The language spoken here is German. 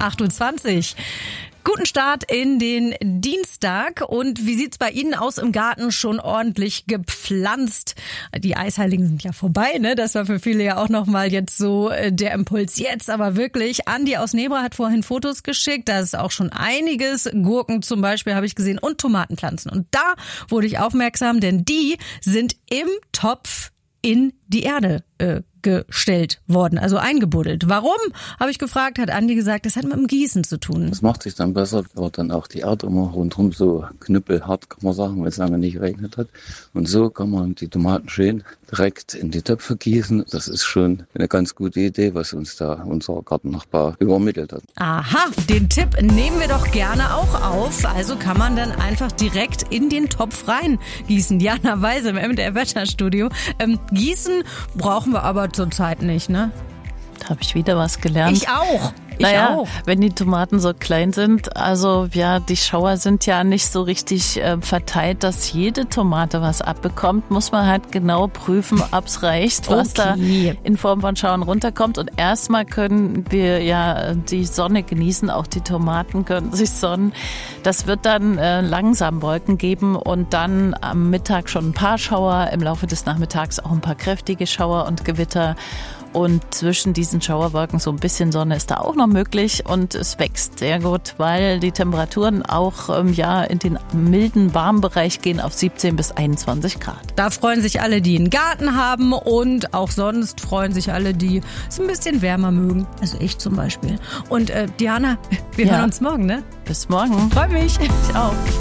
7:28. Guten Start in den Dienstag. Und wie sieht's bei Ihnen aus im Garten? Schon ordentlich gepflanzt? Die Eisheiligen sind ja vorbei, ne? Das war für viele ja auch nochmal jetzt so der Impuls. Jetzt aber wirklich. Andi aus Nebra hat vorhin Fotos geschickt. Da ist auch schon einiges. Gurken zum Beispiel habe ich gesehen und Tomatenpflanzen. Und da wurde ich aufmerksam, denn die sind im Topf in die Erde gestellt worden, also eingebuddelt. Warum, habe ich gefragt, hat Andi gesagt, das hat mit dem Gießen zu tun. Das macht sich dann besser, wird dann auch die Erde immer rundherum so knüppelhart, kann man sagen, weil es lange nicht geregnet hat. Und so kann man die Tomaten schön direkt in die Töpfe gießen. Das ist schon eine ganz gute Idee, was uns da unser Gartennachbar übermittelt hat. Aha, den Tipp nehmen wir doch gerne auch auf. Also kann man dann einfach direkt in den Topf rein gießen. Diana Weise im MDR Wetterstudio. Gießen brauchen wir aber zurzeit nicht, ne? Da habe ich wieder was gelernt. Ich auch. Wenn die Tomaten so klein sind, also ja, die Schauer sind ja nicht so richtig verteilt, dass jede Tomate was abbekommt, muss man halt genau prüfen, ob es reicht, was da in Form von Schauern runterkommt. Und erstmal können wir ja die Sonne genießen, auch die Tomaten können sich sonnen. Das wird dann langsam Wolken geben und dann am Mittag schon ein paar Schauer, im Laufe des Nachmittags auch ein paar kräftige Schauer und Gewitter. Und zwischen diesen Schauerwolken so ein bisschen Sonne ist da auch noch möglich und es wächst sehr gut, weil die Temperaturen auch in den milden, warmen Bereich gehen auf 17 bis 21 Grad. Da freuen sich alle, die einen Garten haben und auch sonst freuen sich alle, die es ein bisschen wärmer mögen. Also ich zum Beispiel. Und Diana, wir hören uns morgen, ne? Bis morgen. Freue mich. Ich auch.